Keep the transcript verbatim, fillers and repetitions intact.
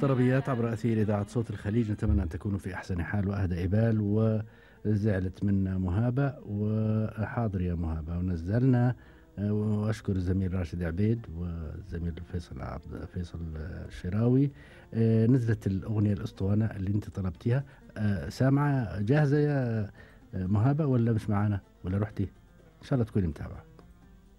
الطربيات عبر أثير إذاعة صوت الخليج. نتمنى أن تكونوا في أحسن حال وأهدى إبال. وزعلت منا مهابة، وحاضر يا مهابة ونزلنا. وأشكر الزميل راشد عبيد والزميل فيصل عبد فيصل الشراوي. نزلت الأغنية الأسطوانة اللي أنت طلبتيها. سامعة جاهزة يا مهابة ولا مش معانا ولا رحتي؟ إن شاء الله تكوني متابعة.